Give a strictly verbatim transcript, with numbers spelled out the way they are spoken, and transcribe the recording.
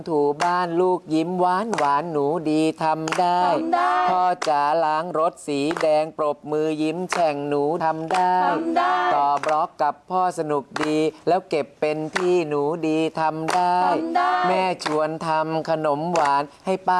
ถูบ้านลูกยิ้มหวานหวานหนูดีทำได้พ่อจ๋าล้างรถสีแดงปรบมือยิ้มแฉ่งหนูทำได้ต่อบล็อกกับพ่อสนุกดีแล้วเก็บเป็นที่หนูดีทำได้แม่ชวนทำขนมหวานให้ป้า